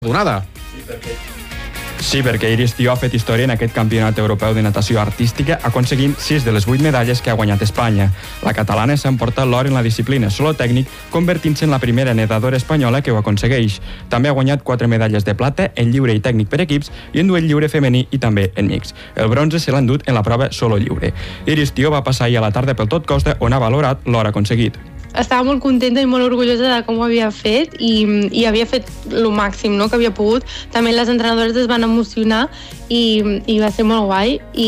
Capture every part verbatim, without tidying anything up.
donada. Sí, perquè Iris Tió ha fet història en aquest campionat europeu de natació artística, aconseguint sis de les vuit medalles que ha guanyat Espanya. La catalana s'ha emportat l'or en la disciplina solo tècnic, convertint-se en la primera nedadora espanyola que ho aconsegueix. També ha guanyat quatre medalles de plata en lliure i tècnic per equips i en duel lliure femení i també en mix. El bronze se l'ha endut en la prova solo lliure. Iris Tió va passar ahir a la tarda pel Tot Costa, on ha valorat l'or aconseguit. Estava molt contenta i molt orgullosa de com ho havia fet i, i havia fet el màxim, no?, que havia pogut. També les entrenadores es van emocionar i, i va ser molt guai i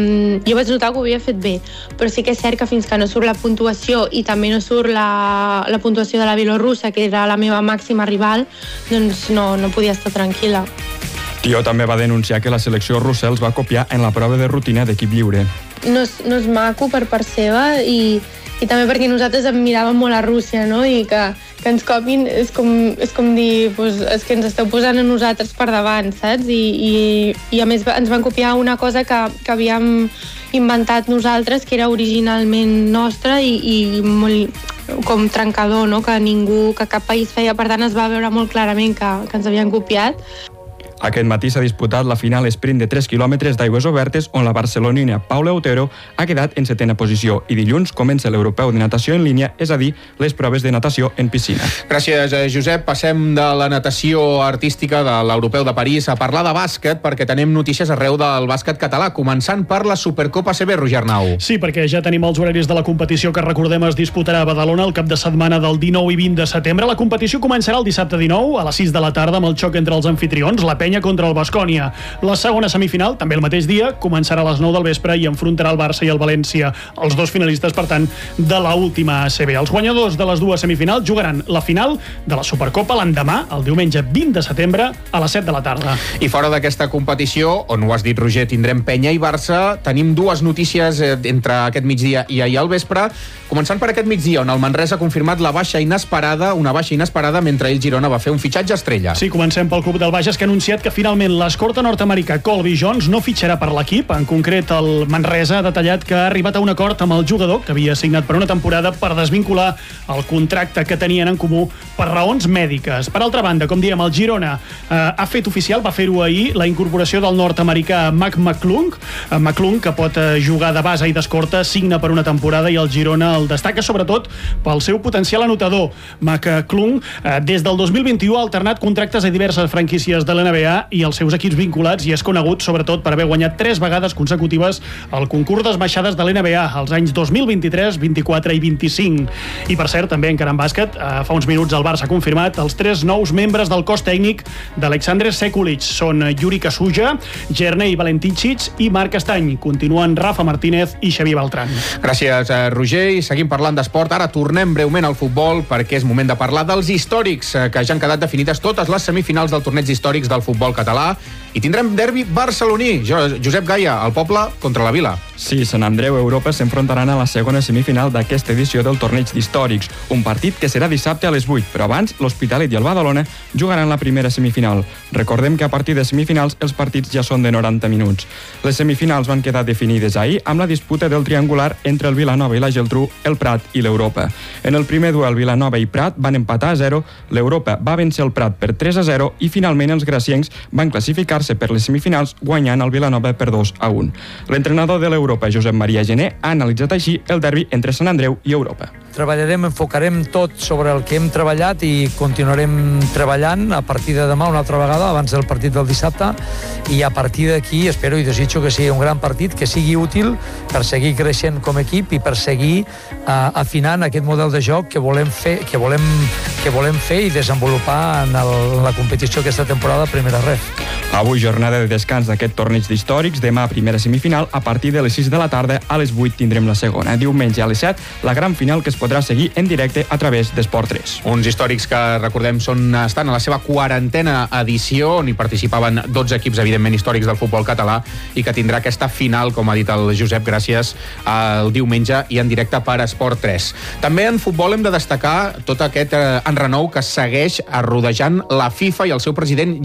jo vaig notar que ho havia fet bé, però sí que és cert que fins que no surt la puntuació i també no surt la, la puntuació de la bielorrussa, que era la meva màxima rival, doncs no, no podia estar tranquil·la. Tió també va denunciar que la selecció russa els va copiar en la prova de rutina d'equip lliure. No és, no és maco per part seva i i també perquè nosaltres admiràvem molt a Rússia, no? I que, que ens copin és com, és com dir, pues, és que ens esteu posant a nosaltres per davant, saps? I, i, i a més ens van copiar una cosa que, que havíem inventat nosaltres, que era originalment nostra i, i molt com trencador, no? Que ningú, que cap país feia, per tant es va veure molt clarament que, que ens havien copiat. Aquest matí s'ha disputat la final sprint de tres quilòmetres d'aigües obertes, on la barcelonina Paula Otero ha quedat en setena posició i dilluns comença l'europeu de natació en línia, és a dir, les proves de natació en piscina. Gràcies, Josep. Passem de la natació artística de l'europeu de París a parlar de bàsquet, perquè tenim notícies arreu del bàsquet català, començant per la Supercopa A C B, Roger Arnau. Sí, perquè ja tenim els horaris de la competició que, recordem, es disputarà a Badalona el cap de setmana del dinou i vint de setembre. La competició començarà el dissabte dinou a les sis de la tarda amb el xoc entre els anfitrions, la Penya contra el Baskonia. La segona semifinal, també el mateix dia, començarà a les nou del vespre i enfrontarà el Barça i el València, els dos finalistes, per tant, de la última A C B. Els guanyadors de les dues semifinals jugaran la final de la Supercopa l'endemà, el diumenge vint de setembre, a les set de la tarda. I fora d'aquesta competició, on ho has dit, Roger, tindrem Penya i Barça, tenim dues notícies entre aquest migdia i ahir al vespre, començant per aquest migdia, on el Manresa ha confirmat la baixa inesperada, una baixa inesperada, mentre ell, Girona, va fer un fitxatge estrella. Sí, comencem pel club del Bages, que ha anunciat que finalment l'escorta nord-americà Colby Jones no fitxarà per l'equip. En concret, el Manresa ha detallat que ha arribat a un acord amb el jugador, que havia signat per una temporada, per desvincular el contracte que tenien en comú per raons mèdiques. Per altra banda, com diem, el Girona eh, ha fet oficial, va fer-ho ahir, la incorporació del nord-americà Mac McClung, eh, McClung, que pot eh, jugar de base i d'escorta, signa per una temporada i el Girona el destaca sobretot pel seu potencial anotador. McClung, eh, des del dos mil vint-i-u, ha alternat contractes a diverses franquícies de l'N B A i els seus equips vinculats, i és conegut sobretot per haver guanyat tres vegades consecutives el concurs d'esmaixades de l'N B A els anys dos mil vint-i-tres, vint-i-quatre i vint-i-cinc. I per cert, també encara en bàsquet, eh, fa uns minuts el Barça ha confirmat els tres nous membres del cos tècnic d'Alexandre Sekulic. Són Yuri Casuja, Jernei Valentincic i Marc Estany. Continuen Rafa Martínez i Xavier Beltrán. Gràcies, Roger, i seguim parlant d'esport. Ara tornem breument al futbol, perquè és moment de parlar dels històrics, que ja han quedat definides totes les semifinals del torneig històrics del futbol català, i tindrem derbi barceloní. Josep Gaia, el poble contra la vila. Sí, Sant Andreu i Europa s'enfrontaran a la segona semifinal d'aquesta edició del torneig d'històrics, un partit que serà dissabte a les vuit, però abans l'Hospitalet i el Badalona jugaran la primera semifinal. Recordem que a partir de semifinals els partits ja són de noranta minuts. Les semifinals van quedar definides ahir amb la disputa del triangular entre el Vilanova i la Geltrú, el Prat i l'Europa. En el primer duel, Vilanova i Prat van empatar a zero, l'Europa va vèncer el Prat per tres a zero i finalment els graciencs van classificar-se per les semifinals guanyant el Vilanova per dos a un. L'entrenador de l'Europa, Josep Maria Gené, ha analitzat així el derbi entre Sant Andreu i Europa. Treballarem, enfocarem tot sobre el que hem treballat i continuarem treballant a partir de demà una altra vegada, abans del partit del dissabte, i a partir d'aquí espero i desitjo que sigui un gran partit, que sigui útil per seguir creixent com a equip i per seguir uh, afinant aquest model de joc que volem fer, que volem, que volem fer i desenvolupar en, el, en la competició aquesta temporada a Primera Ref. Avui jornada de descans d'aquest torneig d'històrics, demà primera semifinal, a partir de les sis de la tarda, a les vuit tindrem la segona. Diumenge a les set, la gran final que es podrà seguir en directe a través d'Esport tres. Uns històrics que, recordem, són, estan a la seva quarantena edició, on hi participaven dotze equips, evidentment, històrics del futbol català, i que tindrà aquesta final, com ha dit el Josep, gràcies al diumenge i en directe per Esport tres. També en futbol hem de destacar tot aquest eh, enrenou que segueix rodejant la FIFA i el seu president Gianni Infantino.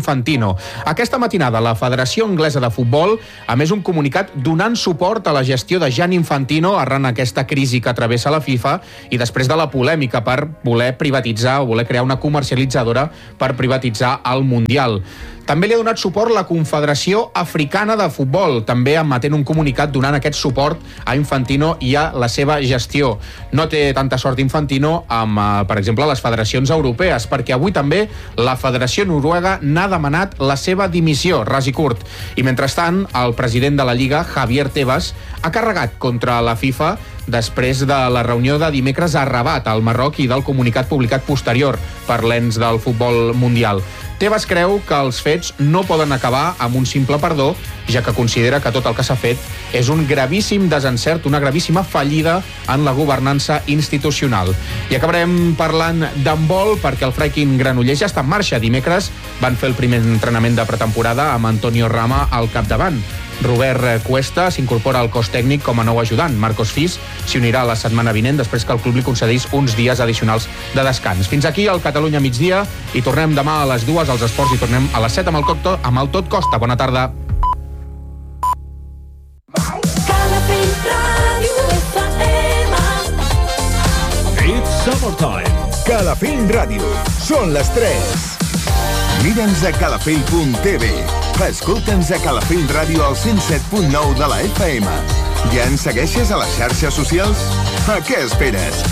Infantino. Aquesta matinada la Federació Anglesa de Futbol ha emès un comunicat donant suport a la gestió de Gianni Infantino arran aquesta crisi que travessa la FIFA i després de la polèmica per voler privatitzar o voler crear una comercialitzadora per privatitzar el Mundial. També li ha donat suport la Confederació Africana de Futbol, també emetent un comunicat donant aquest suport a Infantino i a la seva gestió. No té tanta sort Infantino amb, per exemple, les federacions europees, perquè avui també la Federació Noruega n'ha demanat la seva dimissió, ras i curt. I mentrestant, el president de la Lliga, Javier Tebas, ha carregat contra la FIFA després de la reunió de dimecres a Rabat, al Marroc, i del comunicat publicat posterior per l'ens del futbol mundial. Tebas creu que els fets no poden acabar amb un simple perdó, ja que considera que tot el que s'ha fet és un gravíssim desencert, una gravíssima fallida en la governança institucional. I acabarem parlant d'handbol perquè el Freikin Granollers ja està en marxa. Dimecres van fer el primer entrenament de pretemporada amb Antonio Rama al capdavant. Robert Cuesta s'incorpora al cos tècnic com a nou ajudant. Marcos Fis s'hi unirà la setmana vinent després que el club li concedís uns dies addicionals de descans. Fins aquí el Catalunya migdia i tornem demà a les dues als esports i tornem a les set amb el, Cocto, amb el Tot Costa. Bona tarda. It's summertime. Calafell Ràdio. Són les tres. Mira'ns a calafell punt t v. Escolta'ns a Calafell Ràdio al cent set punt nou de la F M. Ja ens segueixes a les xarxes socials? A què esperes?